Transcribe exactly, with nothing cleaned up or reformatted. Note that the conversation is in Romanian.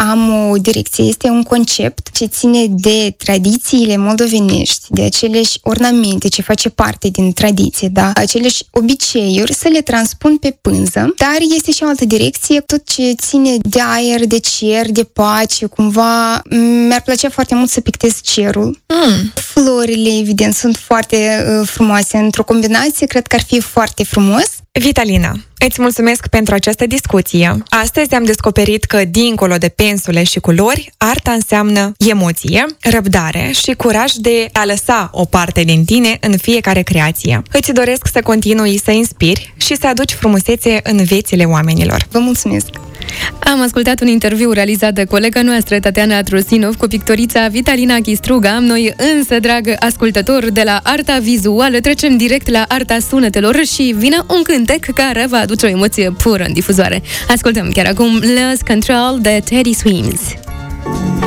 am o direcție, este un concept ce ține de tradițiile moldovenești, de aceleși ornamente ce face parte din tradiție, da? Aceleși obiceiuri, să le transpun pe pânză, dar este și o altă direcție, tot ce ține de aer, de cer, de pace, cumva mi-ar plăcea foarte mult să pictez cerul. Mm. Florile, evident, sunt foarte uh, frumoase. Într-o combinație, cred că ar fi foarte frumos. Vitalina, îți mulțumesc pentru această discuție. Astăzi am descoperit că, dincolo de pensule și culori, arta înseamnă emoție, răbdare și curaj de a lăsa o parte din tine în fiecare creație. Îți doresc să continui să inspiri și să aduci frumusețe în viețile oamenilor. Vă mulțumesc! Am ascultat un interviu realizat de colega noastră, Tatiana Trosinov, cu pictorița Vitalina Chistruga. Noi însă, dragă ascultător, de la arta vizuală trecem direct la arta sunetelor și vine un cântec care va aduce o emoție pură în difuzoare. Ascultăm chiar acum Lost Control de Teddy Swims.